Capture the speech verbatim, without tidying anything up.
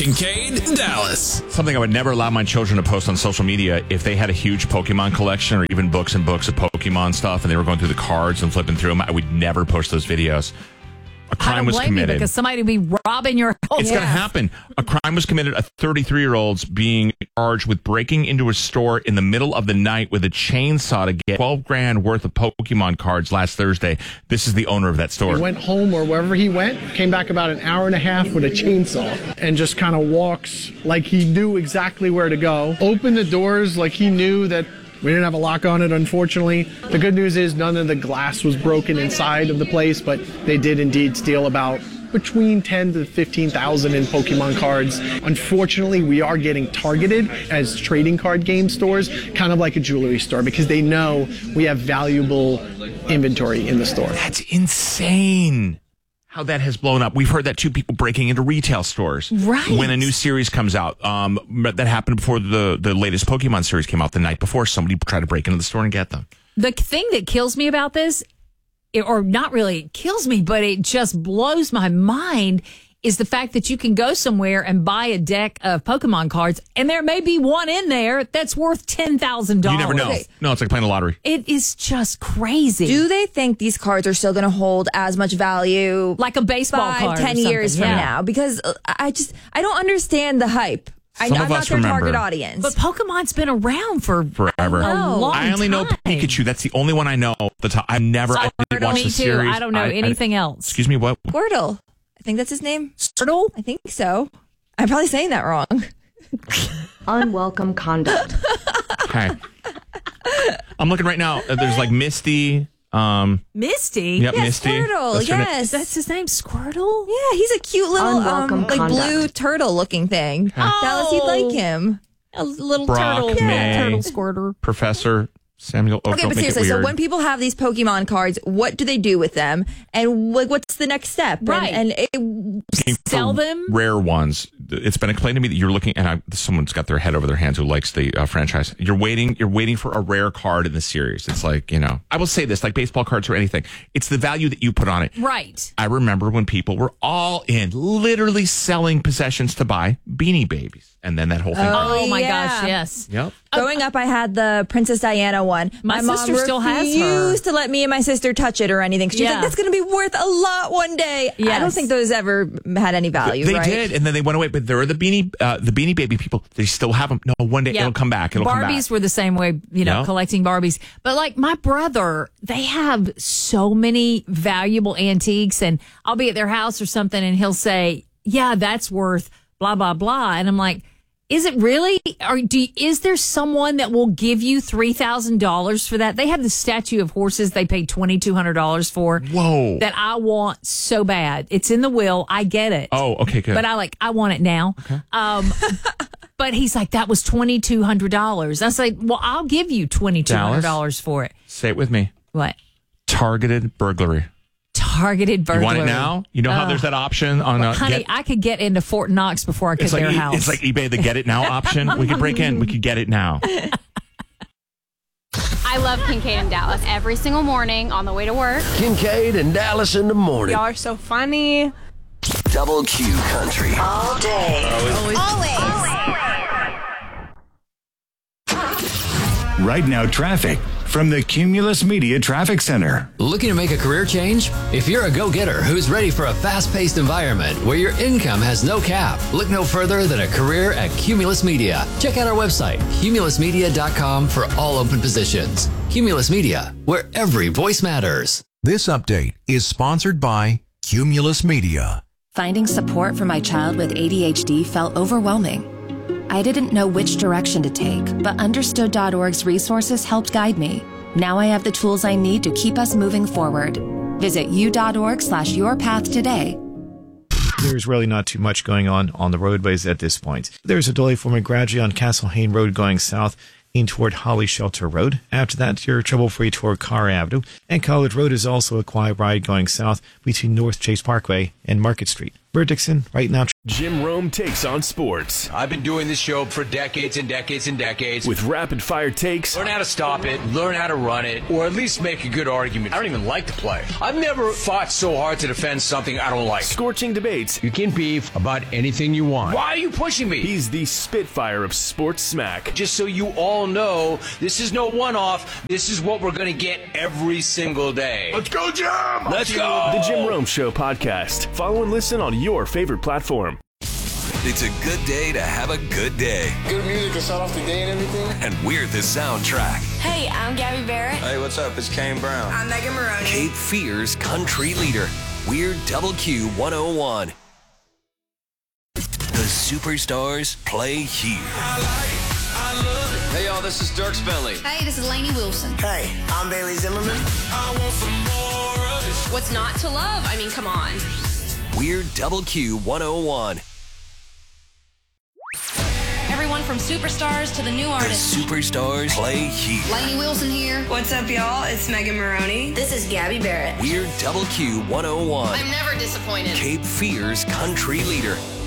Kincaid, Dallas. Something I would never allow my children to post on social media if they had a huge Pokemon collection or even books and books of Pokemon stuff and they were going through the cards and flipping through them. I would never post those videos. A crime I don't was blame committed. You because somebody would be robbing your house. It's yeah. going to happen. A crime was committed. A thirty-three-year-old's being charged with breaking into a store in the middle of the night with a chainsaw to get twelve grand worth of Pokemon cards last Thursday. This is the owner of that store. He went home or wherever he went, came back about an hour and a half with a chainsaw and just kind of walks like he knew exactly where to go. Opened the doors like he knew that we didn't have a lock on it, unfortunately. The good news is none of the glass was broken inside of the place, but they did indeed steal about between ten to fifteen thousand in Pokemon cards. Unfortunately, we are getting targeted as trading card game stores, kind of like a jewelry store, because they know we have valuable inventory in the store. That's insane how that has blown up. We've heard that too, people breaking into retail stores. Right. When a new series comes out. Um, that happened before the, the latest Pokemon series came out the night before. Somebody tried to break into the store and get them. The thing that kills me about this, it, or not really it kills me, but it just blows my mind, is the fact that you can go somewhere and buy a deck of Pokemon cards, and there may be one in there that's worth ten thousand dollars. You never know. No, it's like playing the lottery. It is just crazy. Do they think these cards are still going to hold as much value, like a baseball five, card, ten years from yeah. now? Because I just I don't understand the hype. I, Some I'm of not us their remember. target audience. But Pokemon's been around for Forever. a long I only know time. Pikachu. That's the only one I know. The top. I've never. I didn't watch Me the too. series. I don't know anything else. Excuse me. What? Squirtle. I think that's his name. Squirtle? I think so. I'm probably saying that wrong. Unwelcome conduct. Okay. I'm looking right now. Uh, There's like Misty. Um, Misty? Yep, Yeah, Misty. Squirtle. That's her name. Yes. That's his name, Squirtle? Yeah, he's a cute little Unwelcome um, like conduct. blue turtle looking thing. Dallas, you'd like him. A little Brock, turtle. May. Turtle squirter. Professor Samuel. Oh, Okay, don't but make it seriously, so weird. when people have these Pokemon cards, what do they do with them? And like, what's the next step? Right. And, and it, Looking for Sell them? rare ones. It's been explained to me that you're looking, and I, someone's got their head over their hands who likes the uh, franchise. You're waiting. You're waiting for a rare card in the series. It's like, you know, I will say this, like baseball cards or anything. It's the value that you put on it. Right. I remember when people were all in, literally selling possessions to buy Beanie Babies, and then that whole thing. Oh, my yeah. gosh, yes. Yep. growing up, I had the Princess Diana one. My mom sister still has her. refused to let me and my sister touch it or anything. She's Yeah. like, that's going to be worth a lot one day. I Yes. don't think those ever had any value, They right? did, and then they went away. But there are the Beanie, uh, the Beanie Baby people. They still have them. No, one day Yeah. it'll come back. It'll come back. Barbies were the same way, you know, Yeah. collecting Barbies. But like my brother, they have so many valuable antiques, and I'll be at their house or something, and he'll say, "Yeah, that's worth blah blah blah," and I'm like, "Is it really? Or do you, is there someone that will give you three thousand dollars for that?" They have the statue of horses they paid twenty two hundred dollars for. Whoa! That I want so bad. It's in the will. I get it. Oh, okay, good. But I like, I want it now. Okay. Um, but he's like, that was twenty-two hundred dollars. I was like, well, I'll give you twenty-two hundred dollars for it. Say it with me. What? Targeted burglary. Targeted burglary. You want it now? You know how Uh, there's that option on uh, Honey, get, I could get into Fort Knox before I could it's like their e- house. it's like eBay, the get it now option. We could break in. We could get it now. I love Kincaid and Dallas every single morning on the way to work. Kincaid and Dallas in the morning. Y'all are so funny. Double Q Country. All day. Right now, traffic from the Cumulus Media Traffic Center. Looking to make a career change? If you're a go-getter who's ready for a fast-paced environment where your income has no cap, look no further than a career at Cumulus Media. Check out our website, cumulus media dot com, for all open positions. Cumulus Media, where every voice matters. This update is sponsored by Cumulus Media. Finding support for my child with A D H D felt overwhelming. I didn't know which direction to take, but understood dot org's resources helped guide me. Now I have the tools I need to keep us moving forward. Visit u.org slash your path today. There's really not too much going on on the roadways at this point. There's a delay forming gradually on Castle Hayne Road going south in toward Holly Shelter Road. After that, you're trouble-free toward Carr Avenue. And College Road is also a quiet ride going south between North Chase Parkway and Market Street. Bert Dixon, right now. Jim Rome takes on sports. I've been doing this show for decades and decades and decades. With rapid fire takes. Learn how to stop it, learn how to run it, or at least make a good argument. I don't even like to play. I've never fought so hard to defend something I don't like. Scorching debates. You can beef about anything you want. Why are you pushing me? He's the Spitfire of sports smack. Just so you all know, this is no one-off. This is what we're going to get every single day. Let's go, Jim! Let's go! The Jim Rome Show podcast. Follow and listen on your favorite platform. It's a good day to have a good day. Good music to start off the day and everything. And we're the soundtrack. Hey, I'm Gabby Barrett. Hey, what's up? It's Kane Brown. I'm Megan Maroney. Cape Fear's country leader. We're Double Q one oh one. The superstars play here. I like, I love it. Hey, y'all, this is Dirk Bentley. Hey, this is Lainey Wilson. Hey, I'm Bailey Zimmerman. I want some more of it. What's not to love? I mean, come on. We're Double Q one oh one. Everyone from superstars to the new artists. The superstars play here. Lainey Wilson here. What's up, y'all? It's Megan Maroney. This is Gabby Barrett. We're Double Q one oh one. I'm never disappointed. Cape Fear's country leader.